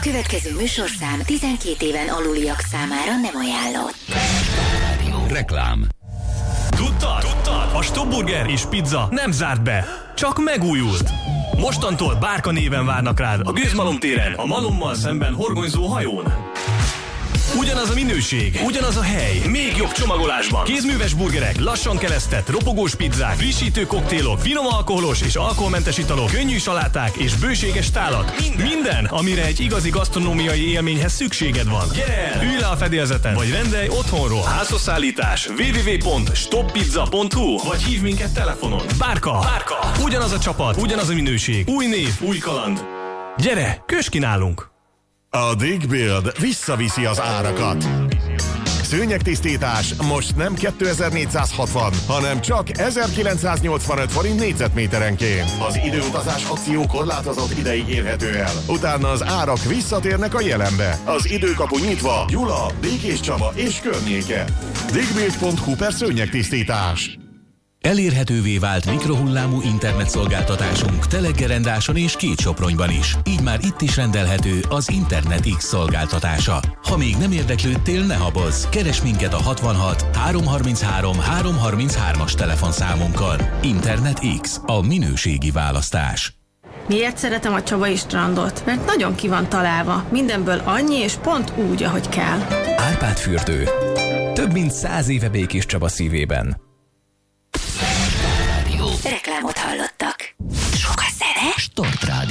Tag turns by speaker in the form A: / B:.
A: következő műsorszám 12 éven aluliak számára nem ajánlott.
B: Reklám.
C: Tudtad? A Stopburger és pizza nem zárt be, csak megújult. Mostantól Bárka néven várnak rád a Gőzmalom téren, a Malommal szemben horgonyzó hajón. Ugyanaz a minőség, ugyanaz a hely, még jobb csomagolásban. Kézműves burgerek, lassan kelesztett, ropogós pizzák, frissítő koktélok, finom alkoholos és alkoholmentes italok, könnyű saláták és bőséges tálak. Minden, amire egy igazi gasztronómiai élményhez szükséged van. Gyere el, ülj le a fedélzeten, vagy rendelj otthonról. Házhozszállítás www.stoppizza.hu, vagy hív minket telefonon. Bárka. Ugyanaz a csapat, ugyanaz a minőség. Új név, új kaland. Gyere, kös ki nálunk!
D: A Digbuild visszaviszi az árakat. Szőnyegtisztítás most nem 2460, hanem csak 1985 forint négyzetméterenként. Az időutazás akció korlátozott ideig érhető el. Utána az árak visszatérnek a jelenbe. Az időkapu nyitva Gyula, Békéscsaba és környéke. Digbuild.hu/szőnyegtisztítás.
B: Elérhetővé vált mikrohullámú internetszolgáltatásunk Telegerendáson és Kétsopronyban is. Így már itt is rendelhető az Internet X szolgáltatása. Ha még nem érdeklődtél, ne habozz! Keresd minket a 66 333 333-as telefonszámunkkal. Internet X, a minőségi választás.
E: Miért szeretem a Csabai strandot? Mert nagyon ki van találva. Mindenből annyi és pont úgy, ahogy kell.
F: Árpád fürdő. Több mint 100 éve Békéscsaba szívében.
A: Reklámot hallottak. Sok a zene.
B: Start Rádió.